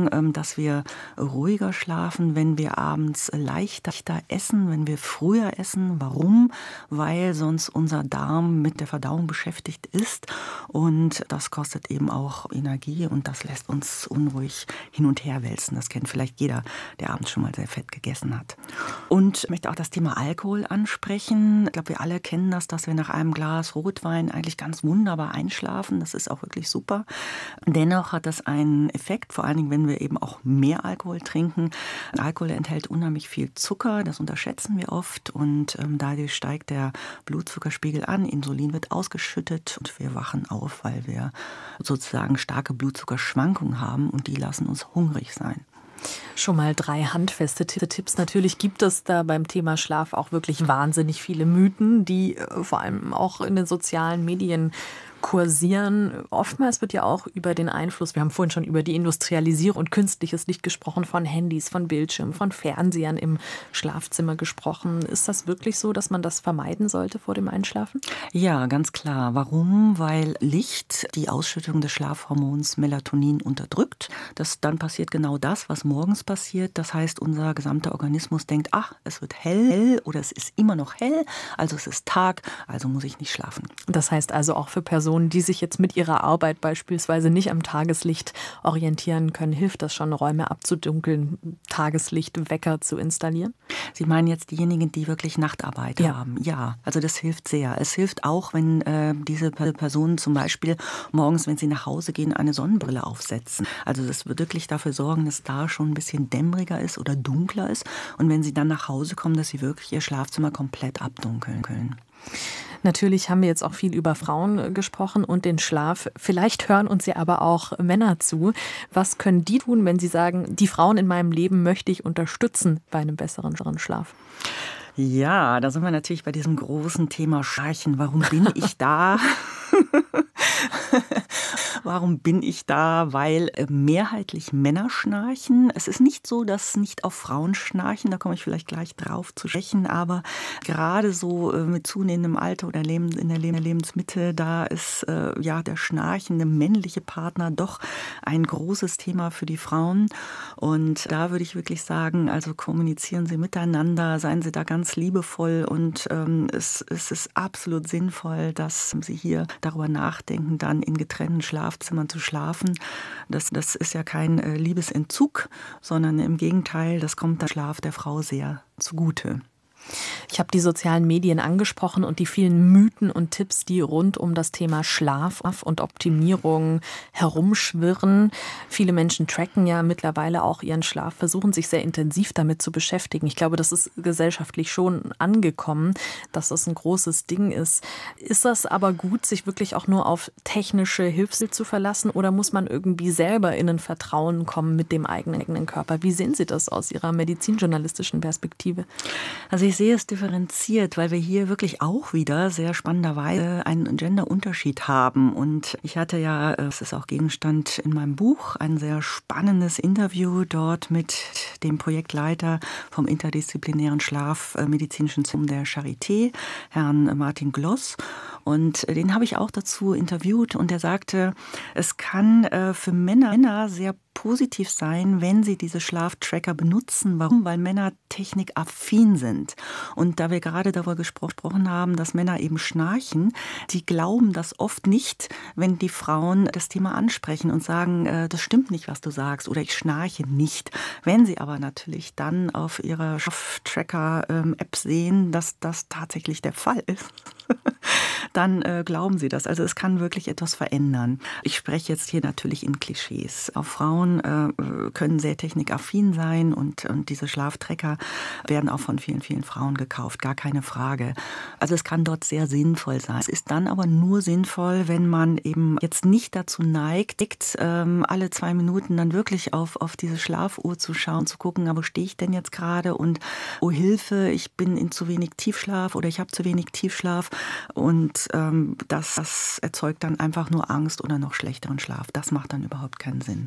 sagen, dass wir ruhiger schlafen, wenn wir abends leichter essen, wenn wir früher essen. Warum? Weil sonst unser Darm mit der Verdauung beschäftigt ist und das kostet eben auch Energie und das lässt uns unruhig hin und her wälzen. Das kennt vielleicht jeder, der abends schon mal sehr fett gegessen hat. Und ich möchte auch das Thema Alkohol ansprechen. Ich glaube, wir alle kennen das, dass wir nach einem Glas Rotwein eigentlich ganz wunderbar einschlafen. Das ist auch wirklich super. Dennoch hat das einen Effekt, vor allen Dingen, wenn wir eben auch mehr Alkohol trinken. Alkohol enthält unheimlich viel Zucker, das unterschätzen wir oft und dadurch steigt der Blutzuckerspiegel an, Insulin wird ausgeschüttet und wir wachen auf, weil wir sozusagen starke Blutzuckerschwankungen haben und die lassen uns hungrig sein. Schon mal 3 handfeste Tipps. Natürlich gibt es da beim Thema Schlaf auch wirklich wahnsinnig viele Mythen, die vor allem auch in den sozialen Medien kursieren. Oftmals wird ja auch über den Einfluss, wir haben vorhin schon über die Industrialisierung und künstliches Licht gesprochen, von Handys, von Bildschirmen, von Fernsehern im Schlafzimmer gesprochen. Ist das wirklich so, dass man das vermeiden sollte vor dem Einschlafen? Ja, ganz klar. Warum? Weil Licht die Ausschüttung des Schlafhormons Melatonin unterdrückt. Dann passiert genau das, was morgens passiert. Das heißt, unser gesamter Organismus denkt, ach, es wird hell oder es ist immer noch hell, also es ist Tag, also muss ich nicht schlafen. Das heißt also auch für Personen, die sich jetzt mit ihrer Arbeit beispielsweise nicht am Tageslicht orientieren können, hilft das schon, Räume abzudunkeln, Tageslichtwecker zu installieren? Sie meinen jetzt diejenigen, die wirklich Nachtarbeit haben? Ja, also das hilft sehr. Es hilft auch, wenn diese Personen zum Beispiel morgens, wenn sie nach Hause gehen, eine Sonnenbrille aufsetzen. Also das wird wirklich dafür sorgen, dass da schon ein bisschen dämmeriger ist oder dunkler ist. Und wenn sie dann nach Hause kommen, dass sie wirklich ihr Schlafzimmer komplett abdunkeln können. Natürlich haben wir jetzt auch viel über Frauen gesprochen und den Schlaf. Vielleicht hören uns ja aber auch Männer zu. Was können die tun, wenn sie sagen, die Frauen in meinem Leben möchte ich unterstützen bei einem besseren Schlaf? Ja, da sind wir natürlich bei diesem großen Thema Schnarchen. Warum bin ich da? Warum bin ich da? Weil mehrheitlich Männer schnarchen. Es ist nicht so, dass nicht auch Frauen schnarchen. Da komme ich vielleicht gleich drauf zu sprechen. Aber gerade so mit zunehmendem Alter oder in der Lebensmitte, da ist der schnarchende männliche Partner doch ein großes Thema für die Frauen. Und da würde ich wirklich sagen, also kommunizieren Sie miteinander, seien Sie da ganz liebevoll. Und es ist absolut sinnvoll, dass Sie hier darüber nachdenken, dann in getrennten Schlafzimmern zu schlafen. Das ist ja kein Liebesentzug, sondern im Gegenteil, das kommt der Schlaf der Frau sehr zugute. Ich habe die sozialen Medien angesprochen und die vielen Mythen und Tipps, die rund um das Thema Schlaf und Optimierung herumschwirren. Viele Menschen tracken ja mittlerweile auch ihren Schlaf, versuchen sich sehr intensiv damit zu beschäftigen. Ich glaube, das ist gesellschaftlich schon angekommen, dass das ein großes Ding ist. Ist das aber gut, sich wirklich auch nur auf technische Hilfsmittel zu verlassen oder muss man irgendwie selber in ein Vertrauen kommen mit dem eigenen Körper? Wie sehen Sie das aus Ihrer medizinjournalistischen Perspektive? Also ich sehe es differenziert, weil wir hier wirklich auch wieder sehr spannenderweise einen Genderunterschied haben. Und ich hatte ja, es ist auch Gegenstand in meinem Buch, ein sehr spannendes Interview dort mit dem Projektleiter vom interdisziplinären Schlafmedizinischen Zentrum der Charité, Herrn Martin Gloss. Und den habe ich auch dazu interviewt und er sagte, es kann für Männer sehr positiv sein, wenn sie diese Schlaftracker benutzen. Warum? Weil Männer technikaffin sind. Und da wir gerade darüber gesprochen haben, dass Männer eben schnarchen, die glauben das oft nicht, wenn die Frauen das Thema ansprechen und sagen, das stimmt nicht, was du sagst oder ich schnarche nicht. Wenn sie aber natürlich dann auf ihrer Schlaftracker-App sehen, dass das tatsächlich der Fall ist, dann glauben sie das. Also es kann wirklich etwas verändern. Ich spreche jetzt hier natürlich in Klischees. Auch Frauen können sehr technikaffin sein und diese Schlaftracker werden auch von vielen, vielen Frauen gekauft. Gar keine Frage. Also es kann dort sehr sinnvoll sein. Es ist dann aber nur sinnvoll, wenn man eben jetzt nicht dazu neigt, alle 2 Minuten dann wirklich auf diese Schlafuhr zu schauen, zu gucken, wo stehe ich denn jetzt gerade und oh Hilfe, ich bin in zu wenig Tiefschlaf oder ich habe zu wenig Tiefschlaf und das erzeugt dann einfach nur Angst oder noch schlechteren Schlaf. Das macht dann überhaupt keinen Sinn.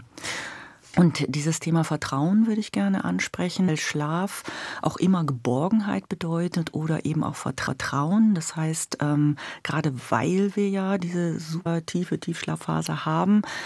Und dieses Thema Vertrauen würde ich gerne ansprechen, weil Schlaf auch immer Geborgenheit bedeutet oder eben auch Vertrauen. Das heißt, gerade weil wir ja diese super tiefe Tiefschlafphase haben,